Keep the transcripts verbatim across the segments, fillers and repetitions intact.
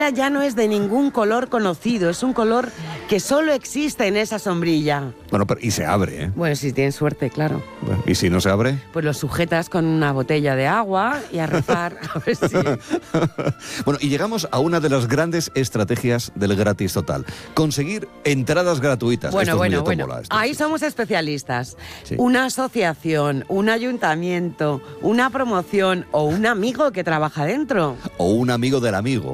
ya no es de ningún color conocido, es un color que solo existe en esa sombrilla. Bueno, pero y se abre, ¿eh? Bueno, si tienes suerte, claro. Bueno, ¿y si no se abre? Pues lo sujetas con una botella de agua y a rezar. A ver si... Bueno, y llegamos a una de las grandes estrategias del gratis total. Conseguir entradas gratuitas. Bueno, Esto bueno, es muy de bueno. tómbola, esto, Ahí sí. somos especialistas. Sí. Una asociación, un ayuntamiento, una promoción o un amigo que trabaja dentro. O un amigo del amigo.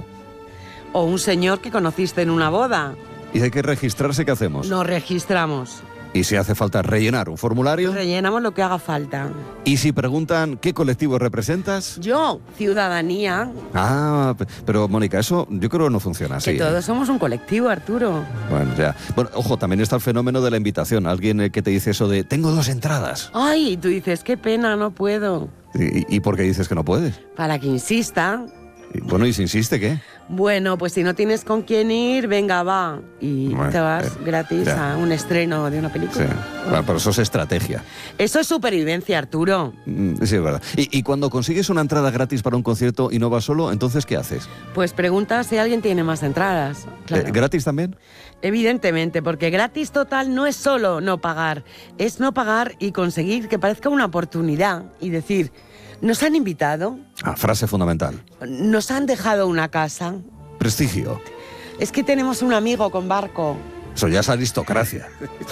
O un señor que conociste en una boda. ¿Y hay que registrarse? ¿Qué hacemos? Nos registramos. ¿Y si hace falta rellenar un formulario? Rellenamos lo que haga falta. ¿Y si preguntan qué colectivo representas? Yo, ciudadanía, Ah, pe- pero Mónica, eso yo creo que no funciona así. que ¿eh? todos somos un colectivo, Arturo. Bueno, ya. Bueno, ojo, también está el fenómeno de la invitación. Alguien eh, que te dice eso de, tengo dos entradas. Ay, y tú dices, qué pena, no puedo. ¿Y, y por qué dices que no puedes? Para que insista. Y, bueno, ¿y si insiste qué? Bueno, pues si no tienes con quién ir, venga, va. Y Bueno, te vas eh, gratis ya. a un estreno de una Sí. película. Bueno, pero eso es estrategia. Eso es supervivencia, Arturo. Mm, Sí, es verdad. Y, y cuando consigues una entrada gratis para un concierto y no vas solo, ¿entonces qué haces? Pues pregunta si alguien tiene más entradas. Claro. Eh, ¿Gratis también? Evidentemente, porque gratis total no es solo no pagar, es no pagar y conseguir que parezca una oportunidad y decir, nos han invitado, Ah, frase fundamental. nos han dejado una casa, Prestigio. es que tenemos un amigo con barco, Eso ya es aristocracia.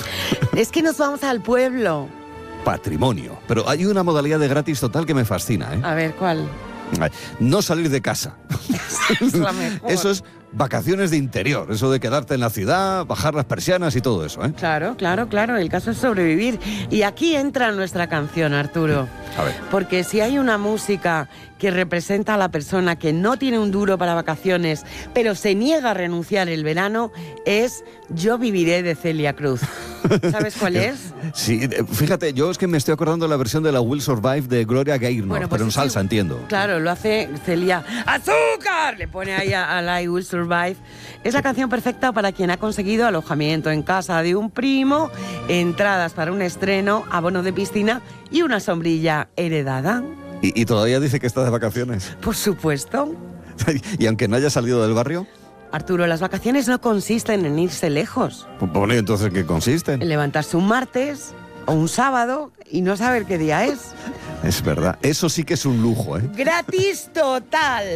es que nos vamos al pueblo. Patrimonio. Pero hay una modalidad de gratis total que me fascina, ¿eh? A ver, ¿cuál? Ay, no salir de casa. Es la mejor. Eso es vacaciones de interior, eso de quedarte en la ciudad, bajar las persianas y todo eso, ¿eh? Claro, claro, claro, el caso es sobrevivir. Y aquí entra nuestra canción, Arturo. A ver. Porque si hay una música que representa a la persona que no tiene un duro para vacaciones, pero se niega a renunciar el verano, es Yo viviré de Celia Cruz. ¿Sabes cuál es? Sí, eh, fíjate, yo es que me estoy acordando de la versión de la Will Survive de Gloria Gaynor, Bueno, pues pero en sí, salsa, entiendo. Claro, lo hace Celia. ¡Azúcar! Le pone ahí a, a I Will Survive. Es la canción perfecta para quien ha conseguido alojamiento en casa de un primo, entradas para un estreno, abono de piscina y una sombrilla heredada. Y, y todavía dice que está de vacaciones. Por supuesto. Y aunque no haya salido del barrio, Arturo, las vacaciones no consisten en irse lejos, pues bueno, ¿y entonces qué consisten? en levantarse un martes o un sábado y no saber qué día es. Es verdad, eso sí que es un lujo, ¿eh? ¡Gratis total!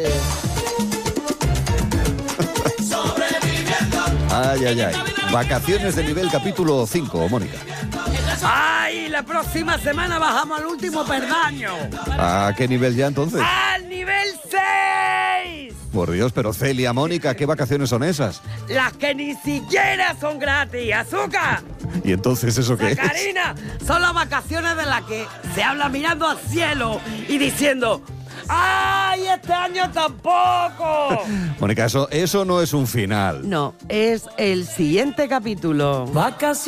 Ay, ay, ay. Vacaciones de nivel capítulo cinco, Mónica. ¡Ay! La próxima semana bajamos al último perdaño. ¿A qué nivel ya entonces? ¡Al nivel seis! Por Dios, pero Celia, Mónica, ¿qué vacaciones son esas? Las que ni siquiera son gratis. ¡Azúcar! ¿Y entonces eso qué es? ¡Sacarina! Son las vacaciones de las que se habla mirando al cielo y diciendo ¡ay, este año tampoco! Mónica, eso, eso no es un final. No, es el siguiente capítulo. Vacaciones.